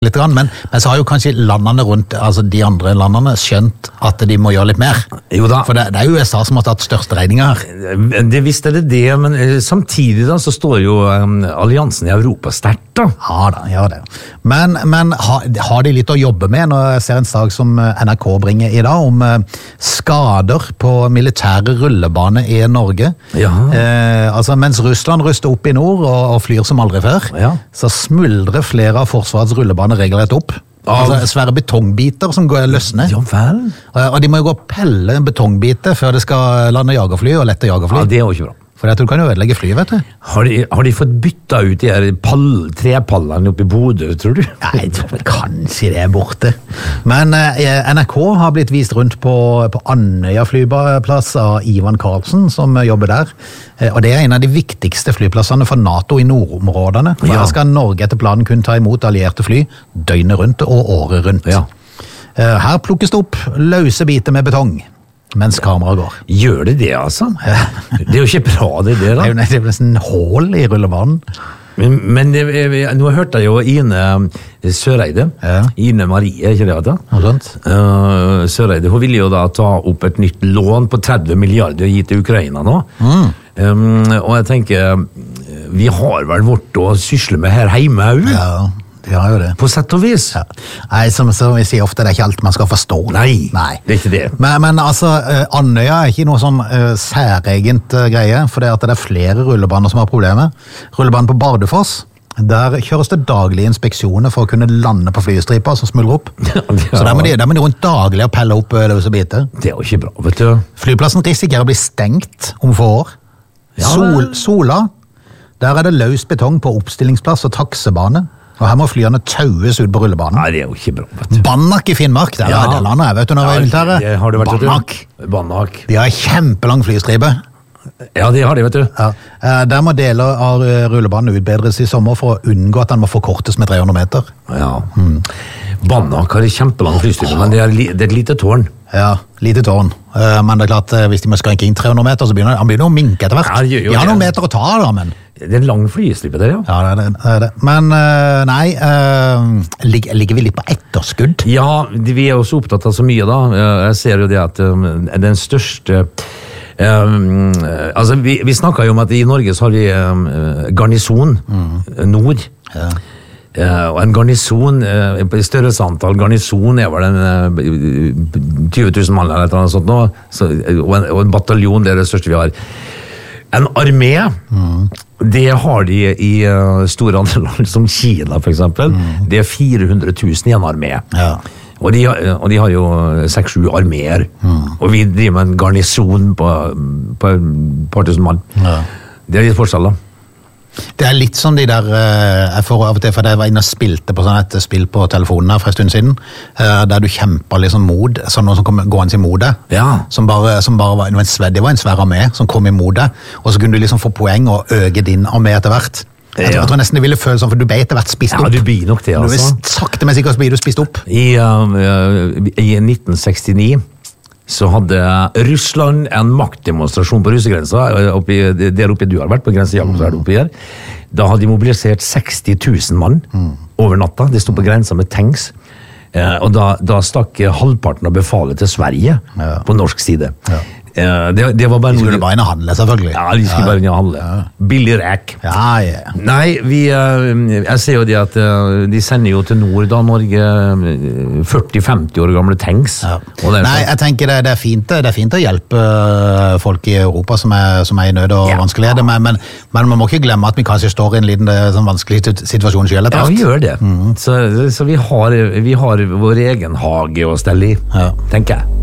litt grann, men så har jo kanskje landene rundt, altså de andre landene, skjønt at de må gjøre litt mer. Jo da. For det USA som har tatt største regninger her. Det visste det, men samtidig da, så står jo alliansen i Europa sterkt da. Ja da, gjør det. Men har de litt å jobbe med når jeg ser en sak som NRK bringer i dag, om skader på militære rullebane i Norge? Ja. Altså, mens Russland ruster opp i nord og flyr som aldri før, så smuldrer flere av forsvarets rullebane regelrett opp. Altså svære betongbiter som går løsne. Ja vel. Og de må jo gå og pelle betongbiter før det skal lande jagerfly og lette jagerfly. Ja, det er jo ikke bra. For du kan jo ødelegge fly, vet du. Har de fått bytta ut de her trepallene oppe i Bodø, tror du? Nei, jeg tror vel kanskje det er borte. Men NRK har blitt vist rundt på Andøya flyplass av Ivan Karlsen, som jobber der. Og det er en av de viktigste flyplassene for NATO i nordområdene. For her skal Norge etter planen kun ta imot allierte fly døgnet rundt og året rundt. Ja. Her plukkes det opp løse biter med betong mens kameraet går. Gjør det, altså? Det er jo ikke bra det da. Det er jo nesten hål i rullebanen. Men nå hørte jeg jo Ine Søreide, Ine Marie, ikke det? Søreide, hun ville jo da ta opp et nytt lån på 30 milliarder og gi til Ukraina nå. Og jeg tenker, vi har vel vårt å sysle med her hjemme også? Ja. De har jo det. På sett og vis. Ja. Nei, som vi sier ofte, det er ikke alt man skal forstå. Nei, det er ikke det. Men altså, Andøya er ikke noe sånn særegent greie, for det er flere rullebaner som har problemer. Rullebanen på Bardufoss, der kjøres det daglige inspeksjoner for å kunne lande på flystriper som smuldrer opp. Så der må de rundt daglig og pelle opp løse biter. Det er jo ikke bra, vet du. Flyplassen risikerer å bli stengt om få år. Sola, der er det løs betong på oppstillingsplass og taksebane. Og her må flyene taues ut på rullebanen. Nei, det er jo ikke bra, vet du. Banak i Finnmark, der er det landet, vet du, når vi er militæret. Har du vært Banak. De har kjempelang flystripe. Ja, det har de, vet du. Ja. Der må deler av rullebanen utbedres i sommer for å unngå at den må forkortes med 300 meter. Ja. Banak har kjempelang flystripe, men det er et lite tårn. Ja, lite tårn. Men det er klart, hvis de må skranke inn 300 meter, så begynner han å minke etter hvert. De har noen meter å ta da, men... Det er en lang flystripe der, ja. Ja, det er det. Men nei, ligger vi litt på etterskudd? Ja, vi er også opptatt av så mye da. Jeg ser jo det at den største... altså, vi snakket jo om at i Norge så har vi garnison nord. Ja. Og en garnison, i størrelse antall garnison er vel en 20 000 mann eller et eller annet sånt nå, og en bataljon, det er det største vi har. En armé, det har de i store andre land, som Kina for eksempel. Det er 400 000 i en armé. Ja. Og de har jo 6-7 arméer. Og vi driver med en garnison på et par tusen mann. Ja. Det er litt forskjell da. Det er litt sånn de der, jeg får av og til, for jeg var inne og spilte på sånn et spill på telefonen her for en stund siden, der du kjemper liksom mod, sånn noen som kom gående imot deg, som bare var det var en svær armé som kom imot deg, og så kunne du liksom få poeng og øke din armé etter hvert. Jeg tror nesten det ville føle sånn, for du ble etter hvert spist opp. Ja, du blir nok det, altså. Du sakte, men sikkert blir du spist opp. I 1969 så hadde Russland en maktdemonstrasjon på russegrensa, der oppe du har vært på grensen, så er det oppe her. Da hadde de mobilisert 60 000 mann over natta. De stod på grensa med tanks. Og da stakk halvparten av befalet til Sverige på norsk side. Det var bare de skulle bare inn og handle, selvfølgelig. Ja, de skulle bare inn og handle. Billig ræk. Nei, jeg ser jo det at de sender jo til nord da, Norge 40-50 år gamle tanks. Nei, jeg tenker det er fint å hjelpe folk i Europa som er i nød og vanskeligheter, men man må ikke glemme at vi kanskje står i en liten sånn vanskelig situasjon selv etter hvert. Ja, vi gjør det. Så vi har vår egen hage å stelle i, tenker jeg.